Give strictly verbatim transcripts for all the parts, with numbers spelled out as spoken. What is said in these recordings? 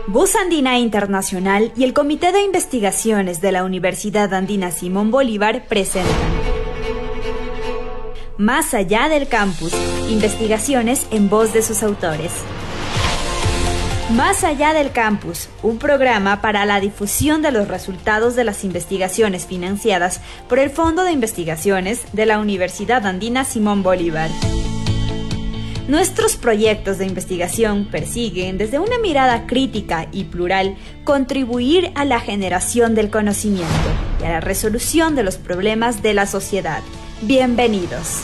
Voz Andina Internacional y el Comité de Investigaciones de la Universidad Andina Simón Bolívar presentan Más allá del campus, investigaciones en voz de sus autores. Más allá del campus, un programa para la difusión de los resultados de las investigaciones financiadas por el Fondo de Investigaciones de la Universidad Andina Simón Bolívar. Nuestros proyectos de investigación persiguen, desde una mirada crítica y plural, contribuir a la generación del conocimiento y a la resolución de los problemas de la sociedad. Bienvenidos.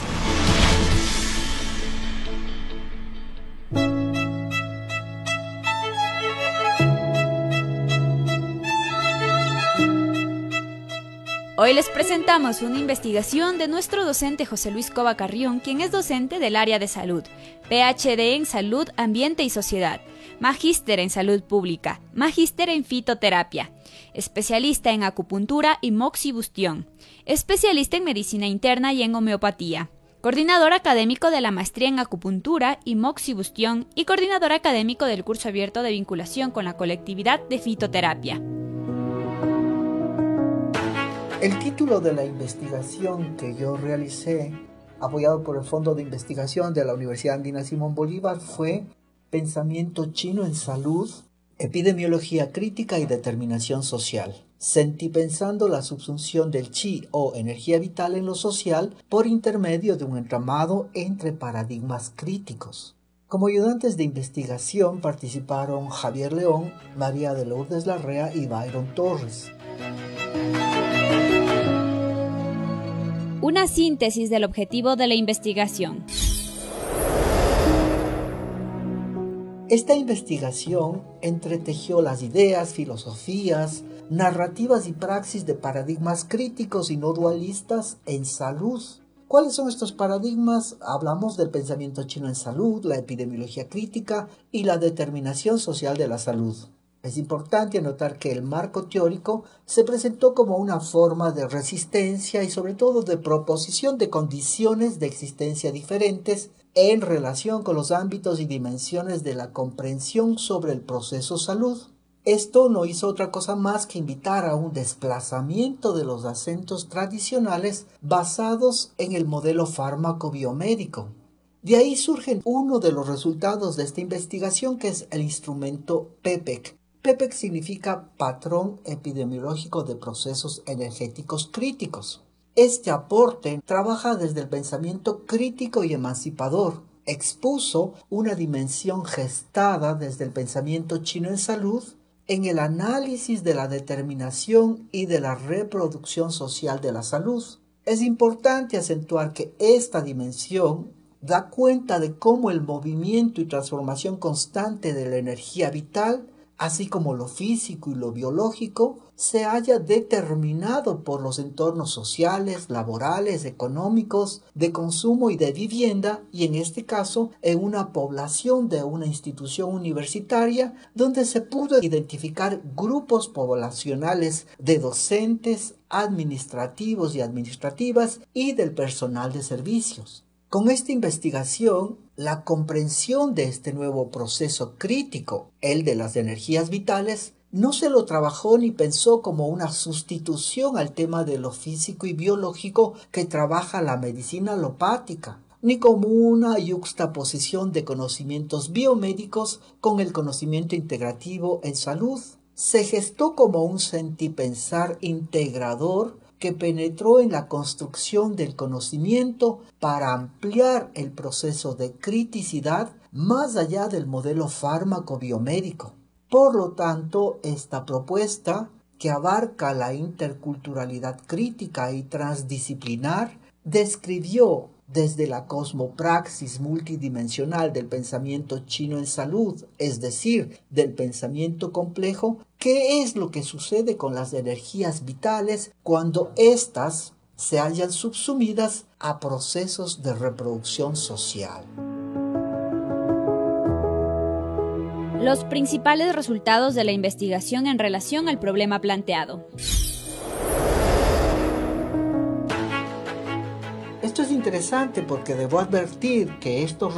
Hoy les presentamos una investigación de nuestro docente José Luis Cova Carrión, quien es docente del área de salud, P H D en Salud, Ambiente y Sociedad, magíster en Salud Pública, magíster en Fitoterapia, especialista en acupuntura y moxibustión, especialista en Medicina Interna y en Homeopatía, coordinador académico de la maestría en acupuntura y moxibustión y coordinador académico del curso abierto de vinculación con la colectividad de fitoterapia. El título de la investigación que yo realicé, apoyado por el Fondo de Investigación de la Universidad Andina Simón Bolívar, fue Pensamiento chino en salud, epidemiología crítica y determinación social. Sentipensando la subsunción del chi o energía vital en lo social por intermedio de un entramado entre paradigmas críticos. Como ayudantes de investigación participaron Javier León, María de Lourdes Larrea y Byron Torres. Una síntesis del objetivo de la investigación. Esta investigación entretejió las ideas, filosofías, narrativas y praxis de paradigmas críticos y no dualistas en salud. ¿Cuáles son estos paradigmas? Hablamos del pensamiento chino en salud, la epidemiología crítica y la determinación social de la salud. Es importante anotar que el marco teórico se presentó como una forma de resistencia y sobre todo de proposición de condiciones de existencia diferentes en relación con los ámbitos y dimensiones de la comprensión sobre el proceso salud. Esto no hizo otra cosa más que invitar a un desplazamiento de los acentos tradicionales basados en el modelo fármaco-biomédico. De ahí surge uno de los resultados de esta investigación, que es el instrumento P E P E C. P E P E C significa Patrón Epidemiológico de Procesos Energéticos Críticos. Este aporte trabaja desde el pensamiento crítico y emancipador. Expuso una dimensión gestada desde el pensamiento chino en salud en el análisis de la determinación y de la reproducción social de la salud. Es importante acentuar que esta dimensión da cuenta de cómo el movimiento y transformación constante de la energía vital, así como lo físico y lo biológico, se haya determinado por los entornos sociales, laborales, económicos, de consumo y de vivienda, y en este caso en una población de una institución universitaria donde se pudo identificar grupos poblacionales de docentes, administrativos y administrativas y del personal de servicios. Con esta investigación, la comprensión de este nuevo proceso crítico, el de las energías vitales, no se lo trabajó ni pensó como una sustitución al tema de lo físico y biológico que trabaja la medicina alopática, ni como una yuxtaposición de conocimientos biomédicos con el conocimiento integrativo en salud. Se gestó como un sentipensar integrador que penetró en la construcción del conocimiento para ampliar el proceso de criticidad más allá del modelo fármaco-biomédico. Por lo tanto, esta propuesta, que abarca la interculturalidad crítica y transdisciplinar, describió desde la cosmopraxis multidimensional del pensamiento chino en salud, es decir, del pensamiento complejo, qué es lo que sucede con las energías vitales cuando éstas se hallan subsumidas a procesos de reproducción social. Los principales resultados de la investigación en relación al problema planteado. Esto es interesante porque debo advertir que estos